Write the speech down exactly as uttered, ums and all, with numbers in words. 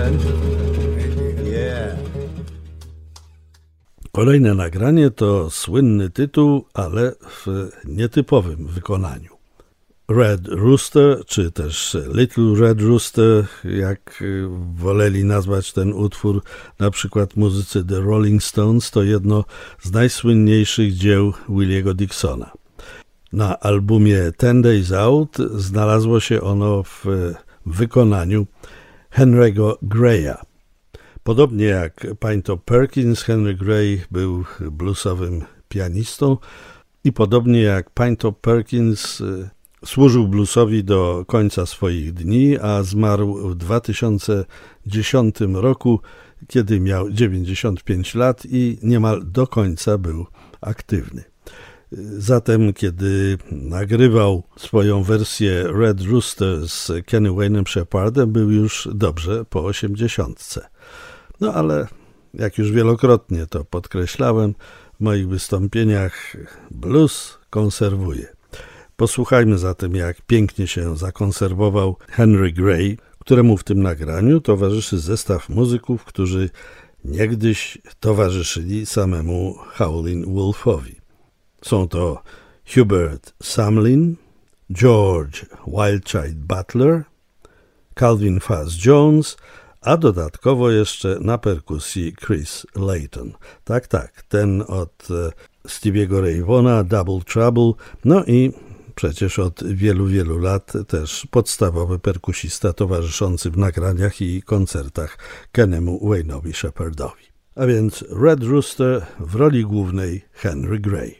Yeah. Kolejne nagranie to słynny tytuł, ale w nietypowym wykonaniu. Red Rooster, czy też Little Red Rooster, jak woleli nazwać ten utwór na przykład muzycy The Rolling Stones, to jedno z najsłynniejszych dzieł Williego Dixona. Na albumie Ten Days Out znalazło się ono w wykonaniu Henry'ego Graya. Podobnie jak Pinto Perkins, Henry Gray był bluesowym pianistą i podobnie jak Pinto Perkins służył bluesowi do końca swoich dni, a zmarł w dwa tysiące dziesiątym roku, kiedy miał dziewięćdziesiąt pięć lat i niemal do końca był aktywny. Zatem, kiedy nagrywał swoją wersję Red Rooster z Kenny Wayne'em Shepherdem, był już dobrze po osiemdziesiątce. No ale, jak już wielokrotnie to podkreślałem, w moich wystąpieniach blues konserwuje. Posłuchajmy zatem, jak pięknie się zakonserwował Henry Gray, któremu w tym nagraniu towarzyszy zestaw muzyków, którzy niegdyś towarzyszyli samemu Howlin' Wolfowi. Są to Hubert Sumlin, George Wildchild Butler, Calvin Fuzz Jones, a dodatkowo jeszcze na perkusji Chris Layton. Tak, tak, ten od Stevie'ego Ray Vaughna, Double Trouble, no i przecież od wielu, wielu lat też podstawowy perkusista towarzyszący w nagraniach i koncertach Kennemu Wayne'owi Shepherdowi. A więc Red Rooster w roli głównej Henry Gray.